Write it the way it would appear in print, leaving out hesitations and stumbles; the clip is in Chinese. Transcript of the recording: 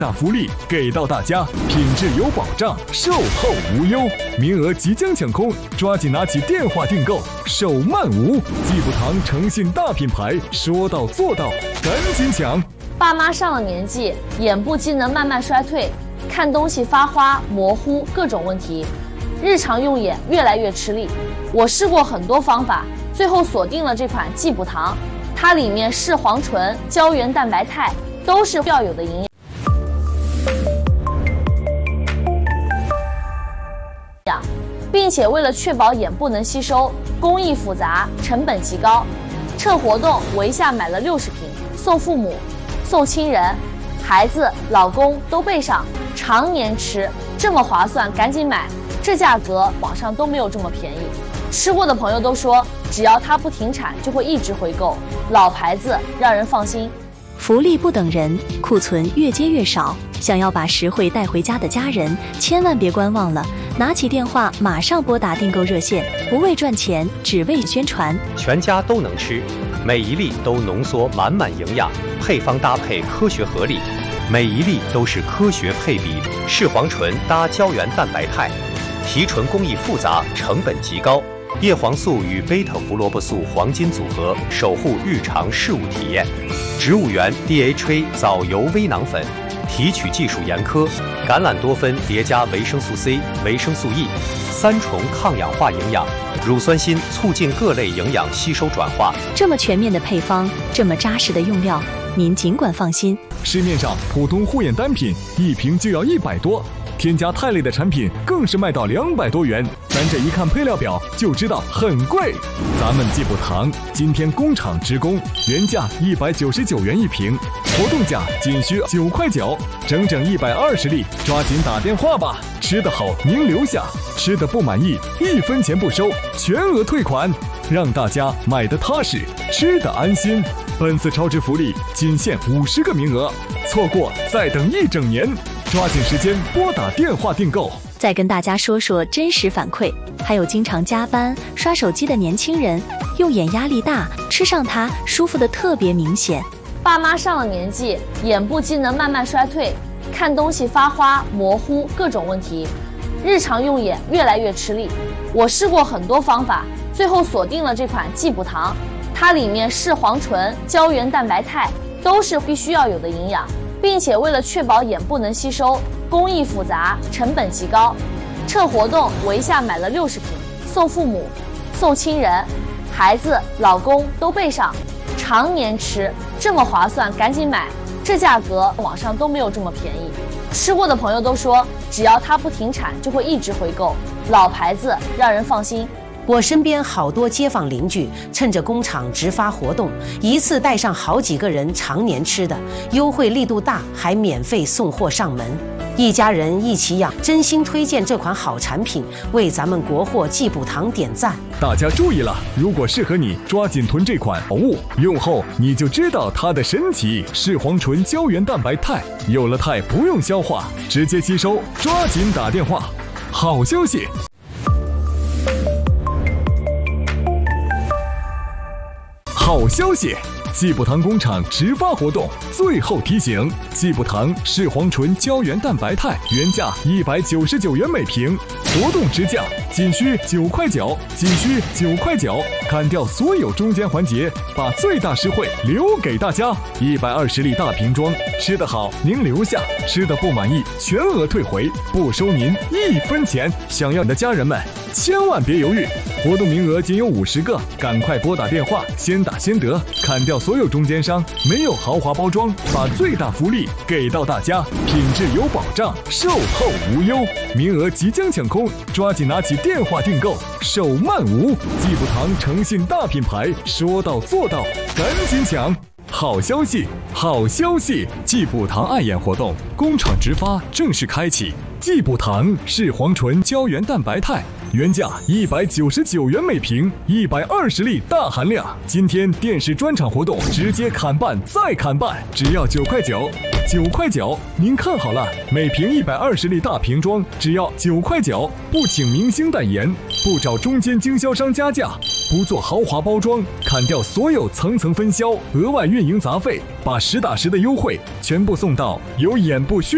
大福利给到大家，品质有保障，售后无忧，名额即将抢空，抓紧拿起电话订购，手慢无。季步堂诚信大品牌，说到做到，赶紧抢！ 爸妈上了年纪，眼部机能慢慢衰退，看东西发花、模糊，各种问题，日常用眼越来越吃力。我试过很多方法，最后锁定了这款季步堂，它里面视黄醇、胶原蛋白肽都是要有的营养，并且为了确保眼部能吸收，工艺复杂，成本极高。趁活动，我一下买了60瓶，送父母、送亲人、孩子、老公都备上，常年吃，这么划算，赶紧买！这价格网上都没有这么便宜。吃过的朋友都说，只要它不停产，就会一直回购。老牌子，让人放心。 福利不等人，库存越接越少。想要把实惠带回家的家人，千万别观望了，拿起电话马上拨打订购热线，不为赚钱，只为宣传。 全家都能吃，每一粒都浓缩满满营养，配方搭配科学合理，每一粒都是科学配比，视黄醇搭胶原蛋白肽，提纯工艺复杂，成本极高。叶黄素与贝塔胡萝卜素黄金组合，守护日常事物体验。植物源 DHA 藻油微囊粉，提取技术严苛，橄榄多酚叠加维生素 C、维生素 E，3重抗氧化营养，乳酸锌促进各类营养吸收转化。 这么全面的配方，这么扎实的用料，您尽管放心。 市面上普通护眼单品一瓶就要100多，添加肽类的产品更是卖到200多元，咱这一看配料表就知道很贵。咱们季步堂今天工厂直供，原价199元一瓶，活动价仅需9块9，整整120粒，抓紧打电话吧！吃得好您留下，吃得不满意1分钱不收，全额退款，让大家买得踏实，吃得安心。本次超值福利仅限50个名额，错过再等1整年。抓紧时间拨打电话订购。 再跟大家说说真实反馈，还有经常加班刷手机的年轻人，用眼压力大，吃上它舒服的特别明显。 爸妈上了年纪，眼部机能慢慢衰退，看东西发花、模糊，各种问题，日常用眼越来越吃力。我试过很多方法，最后锁定了这款季步堂，它里面视黄醇、胶原蛋白肽都是必须要有的营养，并且为了确保眼部能吸收，工艺复杂，成本极高。趁活动，我一下买了60瓶，送父母、送亲人、孩子、老公都备上，常年吃，这么划算，赶紧买！这价格网上都没有这么便宜。吃过的朋友都说，只要它不停产，就会一直回购。老牌子，让人放心。 我身边好多街坊邻居趁着工厂直发活动，一次带上好几个人常年吃的，优惠力度大，还免费送货上门，一家人一起养，真心推荐这款好产品，为咱们国货季步堂点赞。 大家注意了，如果适合你，抓紧囤这款好物，用后你就知道它的神奇。视黄醇胶原蛋白肽，有了肽不用消化，直接吸收，抓紧打电话。好消息！好消息！季步堂工厂直发活动，最后提醒：季步堂视黄醇胶原蛋白肽原价199元每瓶，活动直降仅需9块9，仅需9块9，砍掉所有中间环节，把最大实惠留给大家。120粒大瓶装，吃得好您留下，吃得不满意全额退回，不收您1分钱。想要你的家人们，千万别犹豫，活动名额仅有50个，赶快拨打电话，先打先得，砍掉所有中间商，没有豪华包装，把最大福利给到大家，品质有保障，售后无忧，名额即将抢空，抓紧拿起电话订购，手慢无。季步堂诚信大品牌，说到做到，赶紧抢！好消息，好消息！季步堂爱眼活动工厂直发正式开启，季步堂视黄醇胶原蛋白肽原价199元每瓶，120粒大含量。今天电视专场活动直接砍半再砍半，只要9块9，9块9，您看好了，每瓶120粒大瓶装只要9块9，不请明星代言，不找中间经销商加价，不做豪华包装，砍掉所有层层分销、额外运营杂费，把实打实的优惠全部送到有眼不虚